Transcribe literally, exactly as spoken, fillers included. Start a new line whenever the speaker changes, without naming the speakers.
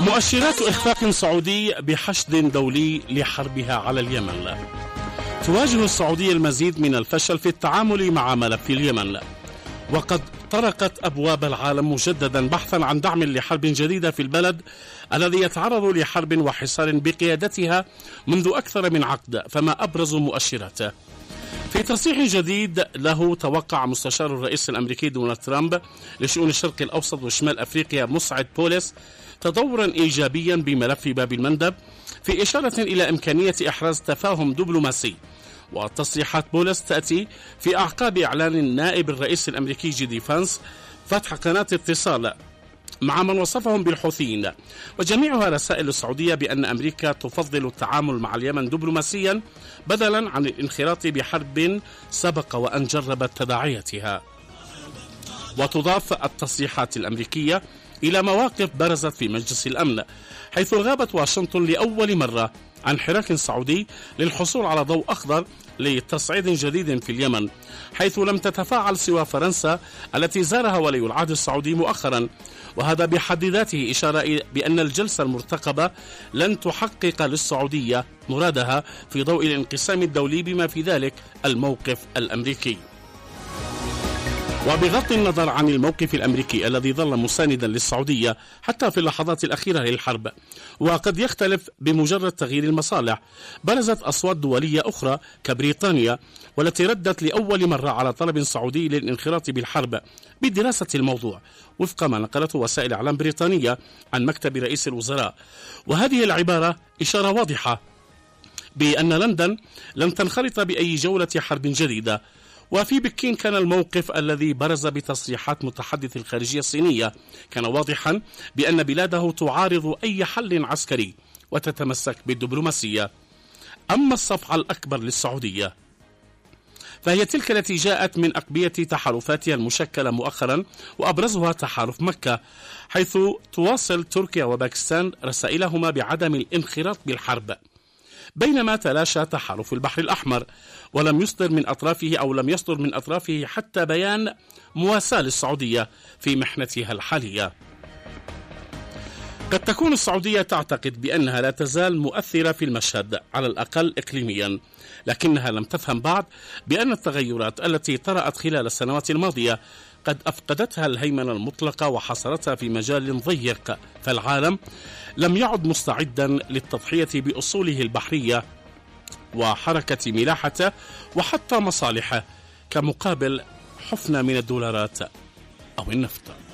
مؤشرات إخفاق سعودي بحشد دولي لحربها على اليمن. تواجه السعودية المزيد من الفشل في التعامل مع ملف اليمن، وقد طرقت أبواب العالم مجددا بحثا عن دعم لحرب جديدة في البلد الذي يتعرض لحرب وحصار بقيادتها منذ أكثر من عقد. فما أبرز مؤشراته؟ في تصريح جديد له توقع مستشار الرئيس الأمريكي دونالد ترامب لشؤون الشرق الأوسط وشمال أفريقيا مسعد بوليس تطورا إيجابيا بملف باب المندب، في إشارة إلى إمكانية إحراز تفاهم دبلوماسي. وتصريحات بوليس تأتي في أعقاب إعلان النائب الرئيس الأمريكي جي دي فانس فتح قناة اتصال مع من وصفهم بالحوثيين، وجميعها رسائل السعودية بأن أمريكا تفضل التعامل مع اليمن دبلوماسيا بدلا عن الانخراط بحرب سبق وأن جربت تداعياتها. وتضاف التصريحات الأمريكية إلى مواقف برزت في مجلس الأمن، حيث غابت واشنطن لأول مرة عن حراك سعودي للحصول على ضوء أخضر لتصعيد جديد في اليمن، حيث لم تتفاعل سوى فرنسا التي زارها ولي العهد السعودي مؤخرا. وهذا بحد ذاته إشارة بأن الجلسة المرتقبة لن تحقق للسعودية مرادها في ضوء الانقسام الدولي بما في ذلك الموقف الأمريكي. وبغض النظر عن الموقف الأمريكي الذي ظل مساندا للسعودية حتى في اللحظات الأخيرة للحرب، وقد يختلف بمجرد تغيير المصالح، برزت أصوات دولية أخرى كبريطانيا والتي ردت لأول مرة على طلب سعودي للانخراط بالحرب بدراسة الموضوع وفق ما نقلته وسائل إعلام بريطانية عن مكتب رئيس الوزراء. وهذه العبارة إشارة واضحة بأن لندن لن تنخرط بأي جولة حرب جديدة. وفي بكين كان الموقف الذي برز بتصريحات متحدث الخارجية الصينية كان واضحا بأن بلاده تعارض أي حل عسكري وتتمسك بالدبلوماسية. أما الصفعة الأكبر للسعودية فهي تلك التي جاءت من أقبية تحالفاتها المشكلة مؤخرا، وأبرزها تحالف مكة، حيث تواصل تركيا وباكستان رسائلهما بعدم الانخراط بالحرب، بينما تلاشى تحالف البحر الأحمر ولم يصدر من أطرافه أو لم يصدر من أطرافه حتى بيان مواساة للسعودية في محنتها الحالية. قد تكون السعودية تعتقد بأنها لا تزال مؤثرة في المشهد على الأقل إقليميا، لكنها لم تفهم بعد بأن التغيرات التي طرأت خلال السنوات الماضية قد أفقدتها الهيمنة المطلقة وحصرتها في مجال ضيق، فالعالم لم يعد مستعدا للتضحية بأصوله البحرية وحركة ملاحته وحتى مصالحه كمقابل حفنة من الدولارات أو النفط.